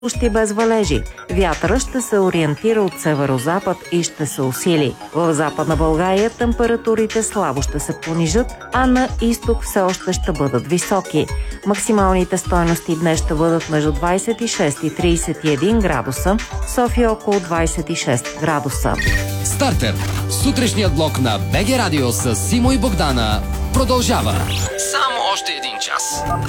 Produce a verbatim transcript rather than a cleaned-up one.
Ще без валежи. Вятърът ще се ориентира от северозапад и ще се усили. В Западна България температурите слабо ще се понижат, а на изток все още ще бъдат високи. Максималните стойности днес ще бъдат между двадесет и шест и тридесет и един градуса, София около двадесет и шест градуса. Стартер. Сутрешният блок на БГ Радио с Симо и Богдана продължава. Само още един час.